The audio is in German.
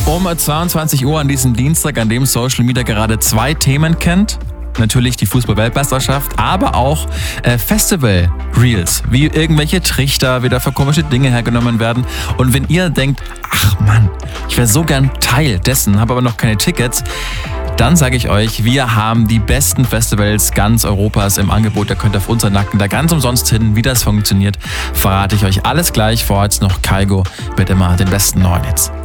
Um 22 Uhr an diesem Dienstag, an dem Social Media gerade 2 Themen kennt. Natürlich die Fußball-Weltmeisterschaft, aber auch Festival-Reels, wie irgendwelche Trichter wieder für komische Dinge hergenommen werden. Und wenn ihr denkt, ach Mann, ich wäre so gern Teil dessen, habe aber noch keine Tickets, dann sage ich euch, wir haben die besten Festivals ganz Europas im Angebot. Da könnt ihr auf unseren Nacken da ganz umsonst hin. Wie das funktioniert, verrate ich euch alles gleich. Vorher jetzt noch Kygo mit immer den besten neuen Hits.